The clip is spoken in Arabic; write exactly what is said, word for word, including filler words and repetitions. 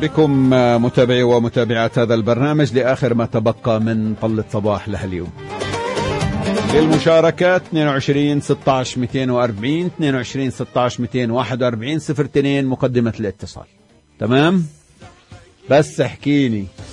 بكم متابعي ومتابعات هذا البرنامج لآخر ما تبقى من طلة صباح لهاليوم. للمشاركات اثنين وعشرين ستة عشر مئتين وأربعين اثنين وعشرين ستة عشر مئتين وواحد وأربعين صفر اثنين مقدمة الاتصال. تمام، بس احكيني